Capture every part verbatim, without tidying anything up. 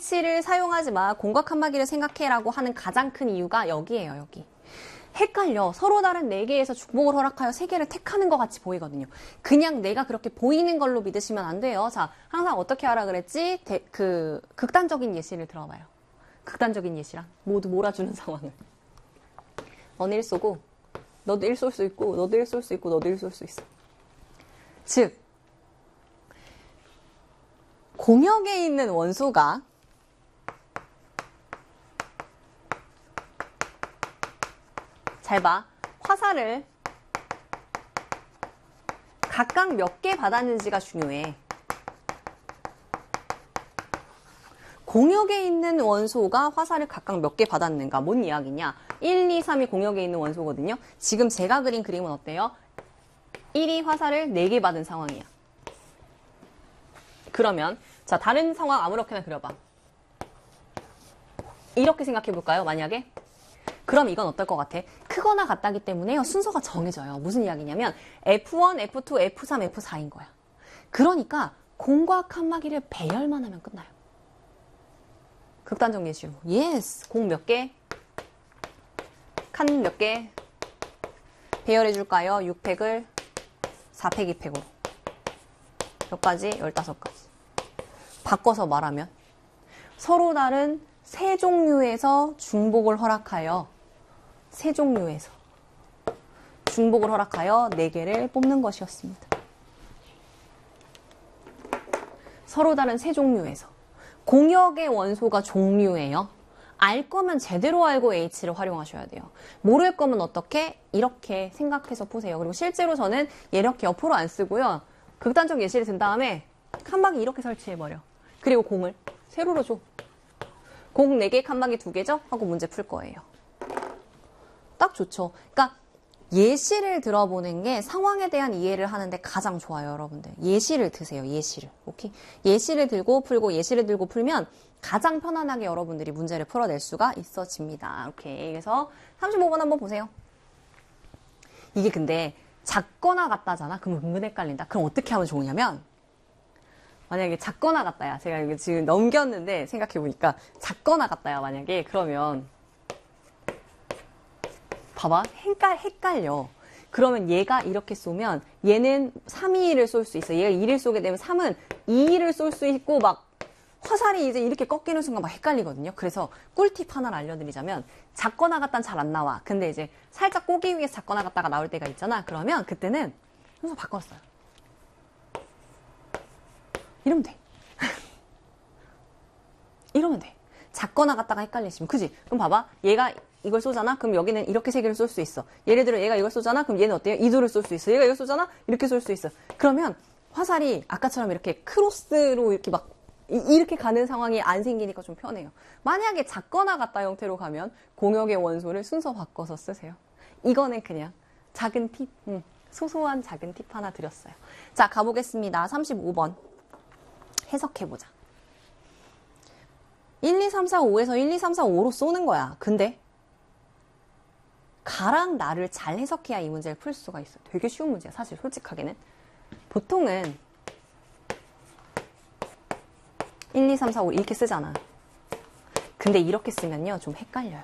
H를 사용하지 마. 공각 칸막이를 생각해라고 하는 가장 큰 이유가 여기예요. 여기. 헷갈려. 서로 다른 네 개에서 중복을 허락하여 세 개를 택하는 것 같이 보이거든요. 그냥 내가 그렇게 보이는 걸로 믿으시면 안 돼요. 자, 항상 어떻게 하라 그랬지? 대, 그 극단적인 예시를 들어봐요. 극단적인 예시랑 모두 몰아주는 상황을. 너는 일 쏘고 너도 일 쏠 수 있고 너도 일 쏠 수 있고 너도 일 쏠 수 있어. 즉 공역에 있는 원소가 잘 봐. 화살을 각각 몇 개 받았는지가 중요해. 공역에 있는 원소가 화살을 각각 몇 개 받았는가? 뭔 이야기냐? 일, 이, 삼이 공역에 있는 원소거든요. 지금 제가 그린 그림은 어때요? 일이 화살을 네 개 받은 상황이야. 그러면 자, 다른 상황 아무렇게나 그려봐. 이렇게 생각해 볼까요? 만약에? 그럼 이건 어떨 것 같아? 크거나 같다기 때문에 순서가 정해져요. 무슨 이야기냐면 에프 원, 에프 투, 에프 삼, 에프 사인 거야. 그러니까 공과 칸막이를 배열만 하면 끝나요. 극단적 예시로. 예스! 공 몇 개? 칸 몇 개? 배열해 줄까요? 육 팩을 사 팩, 이 팩으로. 몇 가지? 열다섯 가지. 바꿔서 말하면 서로 다른 세 종류에서 중복을 허락하여 세 종류에서 중복을 허락하여 네 개를 뽑는 것이었습니다. 서로 다른 세 종류에서 공역의 원소가 종류예요. 알 거면 제대로 알고 H를 활용하셔야 돼요. 모를 거면 어떻게? 이렇게 생각해서 푸세요. 그리고 실제로 저는 이렇게 옆으로 안 쓰고요. 극단적 예시를 든 다음에 칸막이 이렇게 설치해버려. 그리고 공을 세로로 줘. 공 네 개, 칸막이 두 개죠? 하고 문제 풀 거예요. 딱 좋죠. 그러니까 예시를 들어보는 게 상황에 대한 이해를 하는데 가장 좋아요, 여러분들. 예시를 드세요, 예시를. 오케이? 예시를 들고 풀고 예시를 들고 풀면 가장 편안하게 여러분들이 문제를 풀어낼 수가 있어집니다. 오케이. 그래서 삼십오 번 한번 보세요. 이게 근데 작거나 같다잖아? 그럼 은근 헷갈린다. 그럼 어떻게 하면 좋으냐면 만약에 작거나 같다야. 제가 이거 지금 넘겼는데 생각해보니까 작거나 같다야, 만약에. 그러면 봐봐. 헷갈, 헷갈려. 그러면 얘가 이렇게 쏘면 얘는 삼, 이, 일을 쏠 수 있어. 얘가 이를 쏘게 되면 삼은 이, 일을 쏠 수 있고 막 화살이 이제 이렇게 꺾이는 순간 막 헷갈리거든요. 그래서 꿀팁 하나를 알려드리자면 작거나 같다는 잘 안 나와. 근데 이제 살짝 꼬기 위해서 작거나 같다가 나올 때가 있잖아. 그러면 그때는 순서 바꿨어요. 이러면 돼. 이러면 돼. 작거나 같다가 헷갈리시면. 그지? 그럼 봐봐. 얘가 이걸 쏘잖아? 그럼 여기는 이렇게 세 개를 쏠 수 있어. 예를 들어 얘가 이걸 쏘잖아? 그럼 얘는 어때요? 이도를 쏠 수 있어. 얘가 이걸 쏘잖아? 이렇게 쏠 수 있어. 그러면 화살이 아까처럼 이렇게 크로스로 이렇게 막 이렇게 가는 상황이 안 생기니까 좀 편해요. 만약에 작거나 같다 형태로 가면 공역의 원소를 순서 바꿔서 쓰세요. 이거는 그냥 작은 팁, 음, 소소한 작은 팁 하나 드렸어요. 자, 가보겠습니다. 삼십오 번. 해석해보자. 일, 이, 삼, 사, 오에서 일, 이, 삼, 사, 오로 쏘는 거야. 근데 가랑 나를 잘 해석해야 이 문제를 풀 수가 있어. 되게 쉬운 문제야. 사실 솔직하게는. 보통은 일, 이, 삼, 사, 오 이렇게 쓰잖아. 근데 이렇게 쓰면요. 좀 헷갈려요.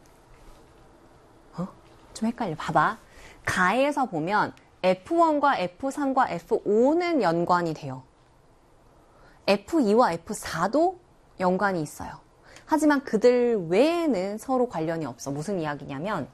어? 좀 헷갈려. 봐봐. 가에서 보면 에프 원과 에프 삼과 에프 오는 연관이 돼요. 에프 이와 에프 사도 연관이 있어요. 하지만 그들 외에는 서로 관련이 없어. 무슨 이야기냐면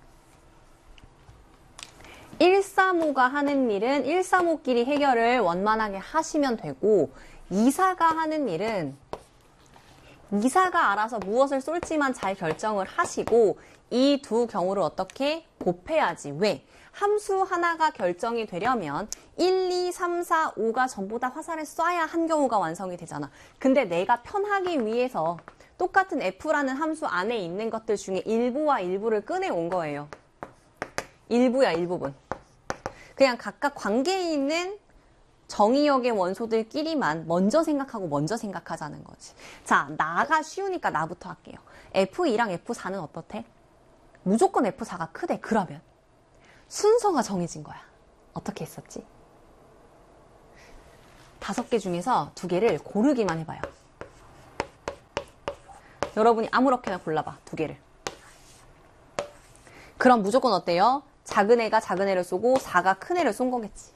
일, 삼, 오가 하는 일은 일, 삼, 오끼리 해결을 원만하게 하시면 되고 이, 사가 하는 일은 이, 사가 알아서 무엇을 쏠지만 잘 결정을 하시고 이 두 경우를 어떻게 곱해야지. 왜? 함수 하나가 결정이 되려면 일, 이, 삼, 사, 오가 전부 다 화살을 쏴야 한 경우가 완성이 되잖아. 근데 내가 편하기 위해서 똑같은 F라는 함수 안에 있는 것들 중에 일부와 일부를 꺼내온 거예요. 일부야, 일부분. 그냥 각각 관계에 있는 정의역의 원소들끼리만 먼저 생각하고 먼저 생각하자는 거지. 자, 나가 쉬우니까 나부터 할게요. 에프 이랑 에프 사는 어떻대? 무조건 에프 사가 크대. 그러면 순서가 정해진 거야. 어떻게 했었지? 다섯 개 중에서 두 개를 고르기만 해봐요. 여러분이 아무렇게나 골라봐. 두 개를. 그럼 무조건 어때요? 작은 애가 작은 애를 쏘고 사가 큰 애를 쏜 거겠지.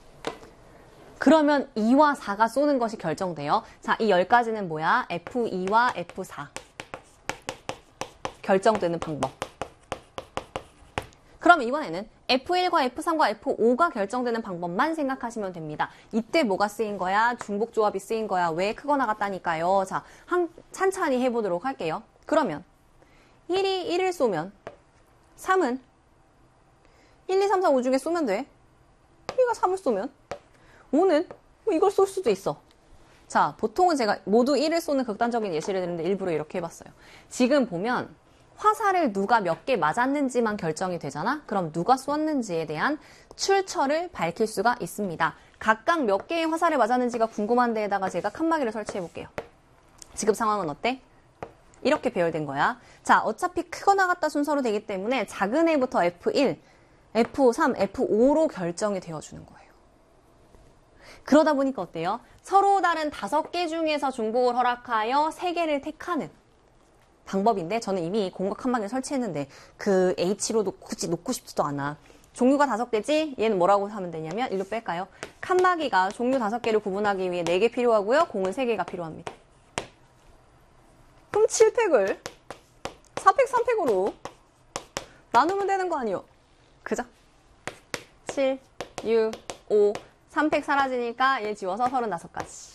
그러면 이와 사가 쏘는 것이 결정돼요. 자, 이 열 가지는 뭐야? 에프 이와 에프 사. 결정되는 방법. 그러면 이번에는 에프 일과 에프 삼과 에프 오가 결정되는 방법만 생각하시면 됩니다. 이때 뭐가 쓰인 거야? 중복조합이 쓰인 거야. 왜? 크거나 같다니까요. 자, 한, 찬찬히 해보도록 할게요. 그러면 일이 일을 쏘면 삼은 일, 이, 삼, 사, 오 중에 쏘면 돼. 이가 삼을 쏘면 오는 뭐 이걸 쏠 수도 있어. 자, 보통은 제가 모두 일을 쏘는 극단적인 예시를 드는데 일부러 이렇게 해봤어요. 지금 보면 화살을 누가 몇 개 맞았는지만 결정이 되잖아? 그럼 누가 쏘았는지에 대한 출처를 밝힐 수가 있습니다. 각각 몇 개의 화살을 맞았는지가 궁금한 데에다가 제가 칸막이를 설치해 볼게요. 지금 상황은 어때? 이렇게 배열된 거야. 자, 어차피 크거나 같다 순서로 되기 때문에 작은 애부터 에프 일, 에프 삼, 에프 오로 결정이 되어주는 거예요. 그러다 보니까 어때요? 서로 다른 다섯 개 중에서 중복을 허락하여 세 개를 택하는 방법인데 저는 이미 공각 칸막이를 설치했는데 그 H로도 굳이 놓고 싶지도 않아. 종류가 다섯 개지? 얘는 뭐라고 하면 되냐면 일로 뺄까요? 칸막이가 종류 다섯 개를 구분하기 위해 네 개 필요하고요. 공은 세 개가 필요합니다. 그럼 칠 팩을 사 팩, 삼 팩으로 나누면 되는 거 아니요? 그죠? 칠, 육, 오, 삼 팩 사라지니까 얘 지워서 서른다섯 가지.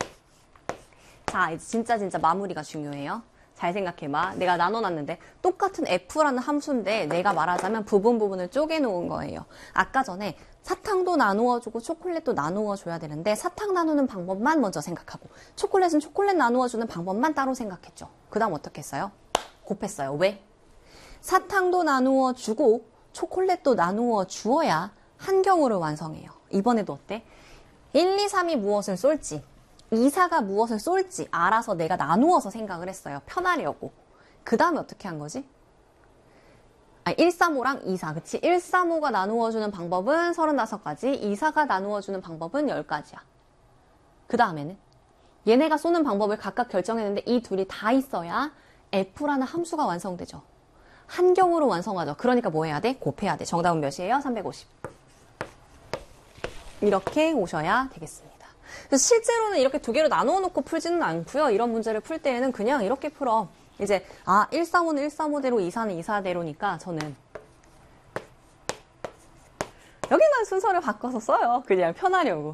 자, 이제 진짜 진짜 마무리가 중요해요. 잘 생각해봐. 내가 나눠놨는데 똑같은 F라는 함수인데 내가 말하자면 부분 부분을 쪼개놓은 거예요. 아까 전에 사탕도 나누어주고 초콜릿도 나누어줘야 되는데 사탕 나누는 방법만 먼저 생각하고 초콜릿은 초콜릿 나누어주는 방법만 따로 생각했죠. 그 다음 어떻게 했어요? 곱했어요. 왜? 사탕도 나누어주고 초콜릿도 나누어주어야 한 경우를 완성해요. 이번에도 어때? 일, 이, 삼이 무엇을 쏠지 이, 사가 무엇을 쏠지 알아서 내가 나누어서 생각을 했어요. 편하려고. 그 다음에 어떻게 한 거지? 아, 일, 삼, 오랑 이, 사. 그치? 일, 삼, 오가 나누어주는 방법은 서른다섯 가지, 이, 사가 나누어주는 방법은 열 가지야. 그 다음에는 얘네가 쏘는 방법을 각각 결정했는데 이 둘이 다 있어야 F라는 함수가 완성되죠. 한 경우로 완성하죠. 그러니까 뭐 해야 돼? 곱해야 돼. 정답은 몇이에요? 삼백오십. 이렇게 오셔야 되겠습니다. 실제로는 이렇게 두 개로 나누어 놓고 풀지는 않고요. 이런 문제를 풀 때에는 그냥 이렇게 풀어. 이제 아 일, 삼, 오는 일, 삼, 오대로 이, 사는 이, 사대로니까 저는 여기만 순서를 바꿔서 써요. 그냥 편하려고.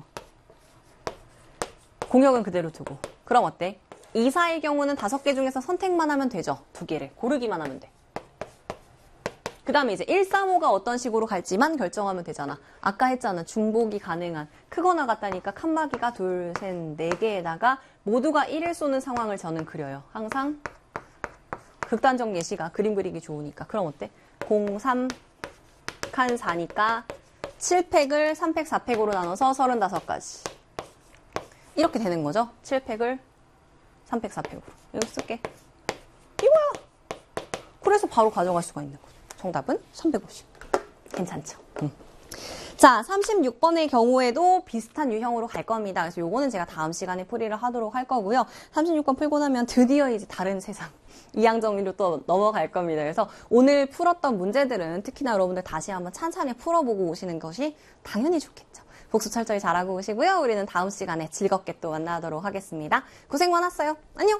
공역은 그대로 두고. 그럼 어때? 이, 사의 경우는 다섯 개 중에서 선택만 하면 되죠. 두 개를. 고르기만 하면 돼. 그 다음에 이제 일, 삼, 오가 어떤 식으로 갈지만 결정하면 되잖아. 아까 했잖아. 중복이 가능한. 크거나 같다니까 칸막이가 둘, 셋, 네 개에다가 모두가 일을 쏘는 상황을 저는 그려요. 항상 극단적 예시가 그림 그리기 좋으니까. 그럼 어때? 공, 삼, 칸 사니까 칠 팩을 삼 팩, 사 팩으로 나눠서 서른다섯 가지. 이렇게 되는 거죠. 칠 팩을 삼 팩, 사 팩으로. 이거 쓸게. 이거야. 그래서 바로 가져갈 수가 있는 거죠. 정답은 삼백오십. 괜찮죠? 응. 자, 삼십육 번의 경우에도 비슷한 유형으로 갈 겁니다. 그래서 요거는 제가 다음 시간에 풀이를 하도록 할 거고요. 삼십육 번 풀고 나면 드디어 이제 다른 세상, 이항 정리로 또 넘어갈 겁니다. 그래서 오늘 풀었던 문제들은 특히나 여러분들 다시 한번 찬찬히 풀어보고 오시는 것이 당연히 좋겠죠. 복습 철저히 잘하고 오시고요. 우리는 다음 시간에 즐겁게 또 만나도록 하겠습니다. 고생 많았어요. 안녕!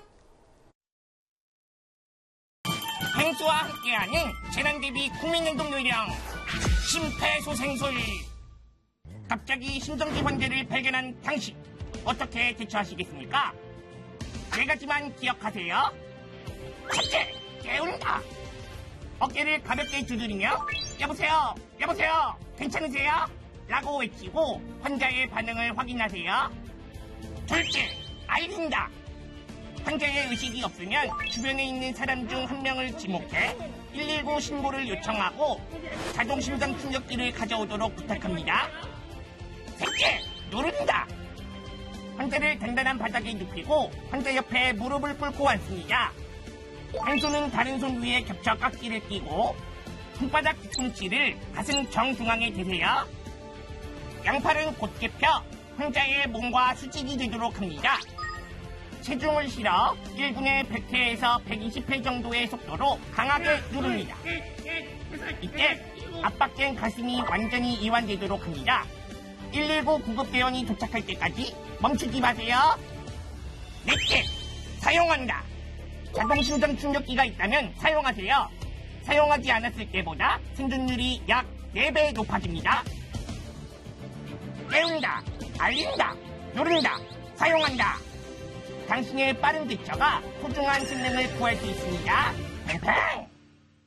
행수와 함께하는 재난대비 국민행동 요령 심폐소생술. 갑자기 심정지 환자를 발견한 당신 어떻게 대처하시겠습니까? 네 가지만 기억하세요. 첫째, 깨운다. 어깨를 가볍게 두드리며 여보세요, 여보세요, 괜찮으세요? 라고 외치고 환자의 반응을 확인하세요. 둘째, 알린다. 환자의 의식이 없으면 주변에 있는 사람 중 한 명을 지목해 일일구 신고를 요청하고 자동심장 충격기를 가져오도록 부탁합니다. 셋째, 누른다. 환자를 단단한 바닥에 눕히고 환자 옆에 무릎을 꿇고 앉습니다. 한 손은 다른 손 위에 겹쳐 깍지를 끼고 손바닥 뒤꿈치를 가슴 정중앙에 대세요. 양팔은 곧게 펴 환자의 몸과 수직이 되도록 합니다. 체중을 실어 일 분에 백 회에서 백이십 회 정도의 속도로 강하게 누릅니다. 이때 압박된 가슴이 완전히 이완되도록 합니다. 일일구 구급대원이 도착할 때까지 멈추지 마세요. 넷째, 사용한다. 자동심전 충격기가 있다면 사용하세요. 사용하지 않았을 때보다 생존율이 약 네 배 높아집니다. 깨운다, 알린다, 누른다, 사용한다. 당신의 빠른 대처가 소중한 생명을 구할 수 있습니다. 팽팽!